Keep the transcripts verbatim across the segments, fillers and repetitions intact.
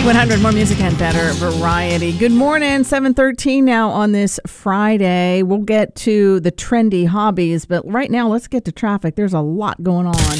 one hundred, more music and better variety. Good morning, seven thirteen now on this Friday. We'll get to the trendy hobbies, but right now let's get to traffic. There's a lot going on.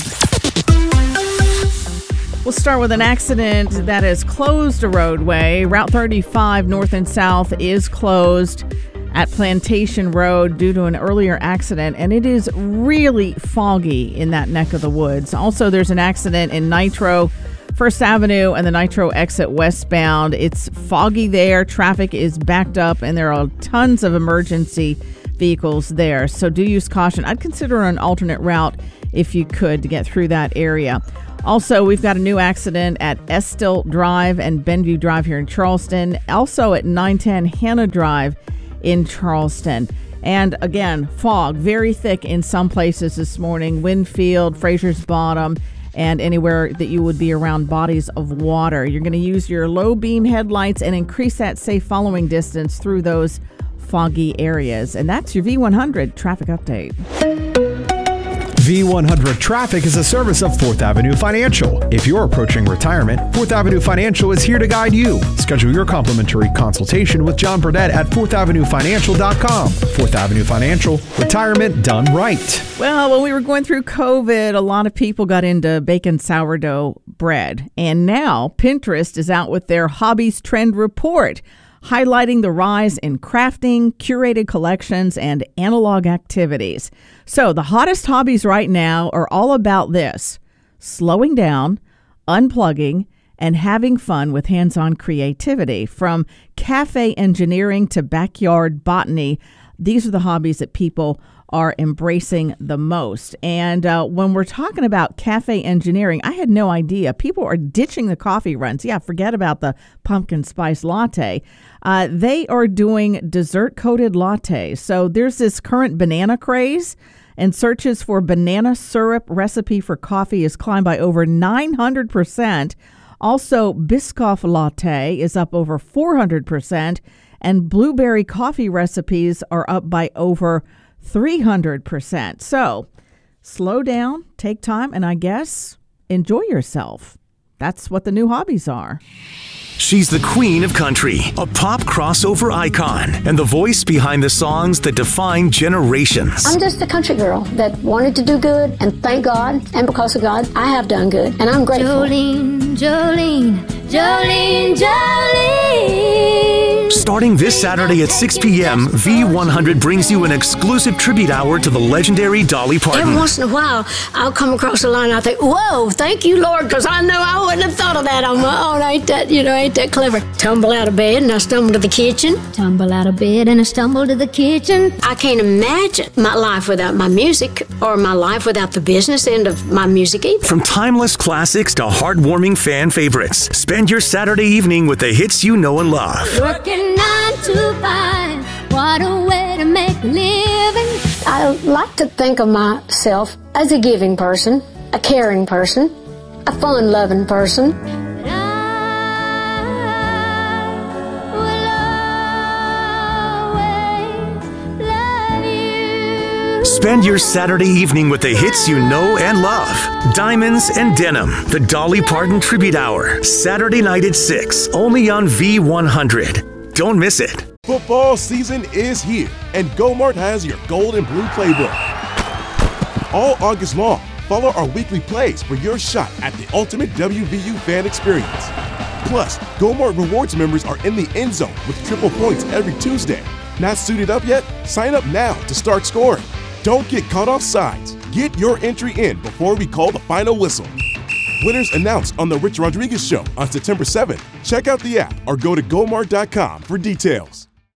We'll start with an accident that has closed a roadway. Route thirty-five north and south is closed at Plantation Road due to an earlier accident, and it is really foggy in that neck of the woods. Also, there's an accident in Nitro, First Avenue and the Nitro exit westbound. It's foggy there. Traffic is backed up, and there are tons of emergency vehicles there. So do use caution. I'd consider an alternate route if you could to get through that area. Also, we've got a new accident at Estill Drive and Benview Drive here in Charleston. Also at nine ten Hannah Drive in Charleston. And again, fog, very thick in some places this morning. Winfield, Fraser's Bottom, and anywhere that you would be around bodies of water. You're going to use your low beam headlights and increase that safe following distance through those foggy areas. And that's your V one hundred traffic update. V one hundred Traffic is a service of Fourth Avenue Financial. If you're approaching retirement, Fourth Avenue Financial is here to guide you. Schedule your complimentary consultation with John Burdett at fourth avenue financial dot com. Fourth Avenue Financial, retirement done right. Well, when we were going through COVID, a lot of people got into baking sourdough bread. And now Pinterest is out with their Hobbies Trend Report, highlighting the rise in crafting, curated collections, and analog activities. So the hottest hobbies right now are all about this: slowing down, unplugging, and having fun with hands-on creativity. From cafe engineering to backyard botany, these are the hobbies that people are embracing the most. And uh, when we're talking about cafe engineering, I had no idea. People are ditching the coffee runs. Yeah, forget about the pumpkin spice latte. Uh, they are doing dessert-coated lattes. So there's this current banana craze, and searches for banana syrup recipe for coffee has climbed by over nine hundred percent. Also, Biscoff latte is up over four hundred percent, and blueberry coffee recipes are up by over three hundred percent. So slow down, take time, and I guess enjoy yourself. That's what the new hobbies are. She's the queen of country, a pop crossover icon, and the voice behind the songs that define generations. I'm just a country girl that wanted to do good, and thank God, and because of God, I have done good, and I'm grateful. Jolene, Jolene, Jolene, Jolene. Starting this Saturday at six p.m., V one hundred brings you an exclusive tribute hour to the legendary Dolly Parton. Every once in a while, I'll come across a line and I think, whoa, thank you, Lord, because I know I wouldn't have thought of that on my own. Ain't that, you know, ain't that clever? Tumble out of bed and I stumble to the kitchen. Tumble out of bed and I stumble to the kitchen. I can't imagine my life without my music, or my life without the business end of my music either. From timeless classics to heartwarming fan favorites, spend your Saturday evening with the hits you know and love. Working nine to five, what a way to make a living. I like to think of myself as a giving person, a caring person, a fun-loving person. But I will always love you. Spend your Saturday evening with the hits you know and love. Diamonds and Denim, the Dolly Parton Tribute Hour, Saturday night at six, only on V one hundred. Don't miss it. Football season is here, and GoMart has your gold and blue playbook. All August long, follow our weekly plays for your shot at the ultimate W V U fan experience. Plus, GoMart Rewards members are in the end zone with triple points every Tuesday. Not suited up yet? Sign up now to start scoring. Don't get caught off sides. Get your entry in before we call the final whistle. Winners announced on The Rich Rodriguez Show on September seventh. Check out the app or go to gomart dot com for details.